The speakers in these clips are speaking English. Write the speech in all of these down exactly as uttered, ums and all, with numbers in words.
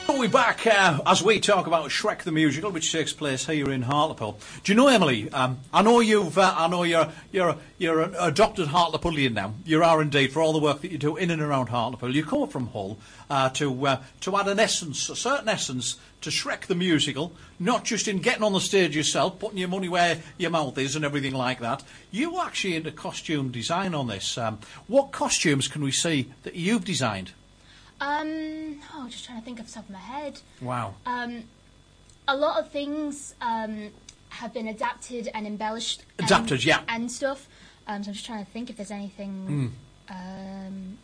We're back uh, as we talk about Shrek the Musical, which takes place here in Hartlepool. Do you know, Emily? Um, I know you've. Uh, I know you're you're you're an adopted Hartlepoolian now. You are indeed, for all the work that you do in and around Hartlepool. You come from Hull uh, to uh, to add an essence, a certain essence, to Shrek the Musical. Not just in getting on the stage yourself, putting your money where your mouth is, and everything like that. You actually into costume design on this. Um, what costumes can we see that you've designed? Um, oh, just trying to think off the top of my head. Wow. Um, a lot of things um, have been adapted and embellished. Adapted, and, yeah. And stuff. Um, so I'm just trying to think if there's anything. Mm. Um,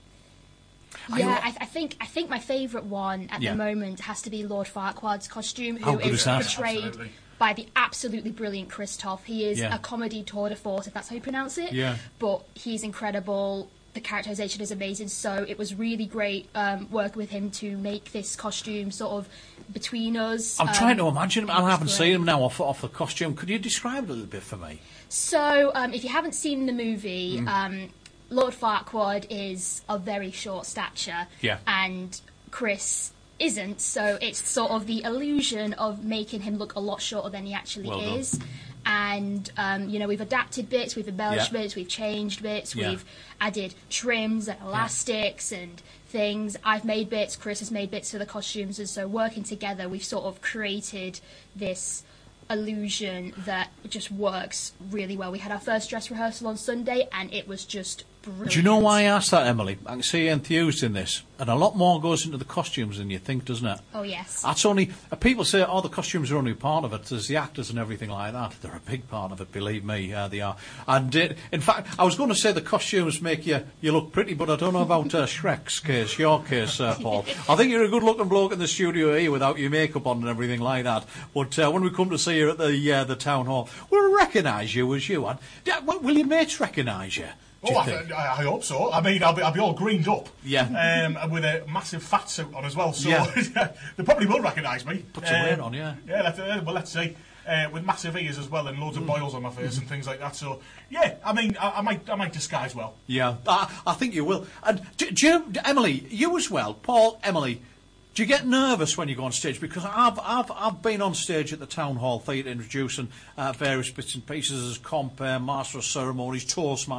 yeah, I, I think I think my favourite one at yeah. the moment has to be Lord Farquaad's costume, who is portrayed Absolutely. by the absolutely brilliant Christoph. He is yeah. a comedy tour de force, if that's how you pronounce it. Yeah. But he's incredible. The characterisation is amazing, so it was really great um, working with him to make this costume sort of between us. I'm um, trying to imagine him. I haven't great. seen him now off, off the costume. Could you describe it a little bit for me? So, um, if you haven't seen the movie, mm. um, Lord Farquaad is of very short stature, yeah. and Chris isn't, so it's sort of the illusion of making him look a lot shorter than he actually well is. Done. And, um, you know, we've adapted bits, we've embellished yeah. bits, we've changed bits, yeah. we've added trims and elastics yeah. and things. I've made bits, Chris has made bits for the costumes, and so working together, we've sort of created this illusion that just works really well. We had our first dress rehearsal on Sunday, and it was just brilliant. Do you know why I asked that, Emily? I can see you enthused in this, and a lot more goes into the costumes than you think, doesn't it? Oh, yes. That's only... Uh, people say, oh, the costumes are only part of it. There's the actors and everything like that. They're a big part of it, believe me, uh, they are. And, uh, in fact, I was going to say the costumes make you, you look pretty, but I don't know about uh, Shrek's case, your case, uh, Paul. I think you're a good-looking bloke in the studio here without your makeup on and everything like that. But uh, when we come to see you at the uh, the town hall, we'll recognise you as you. And, uh, will your mates recognise you? Oh, I, I, I hope so. I mean, I'll be, I'll be all greened up. Yeah. Um, and with a massive fat suit on as well. So yeah. they probably will recognise me. Put some um, weight on, yeah. Yeah, let's, uh, well, let's see. Uh, with massive ears as well and loads mm. of boils on my face mm. and things like that. So, yeah, I mean, I, I might I might disguise well. Yeah, I, I think you will. And, do, do you, Emily, you as well, Paul, Emily, do you get nervous when you go on stage? Because I've I've I've been on stage at the Town Hall Theatre introducing uh, various bits and pieces as compere, master of ceremonies, toastmaster.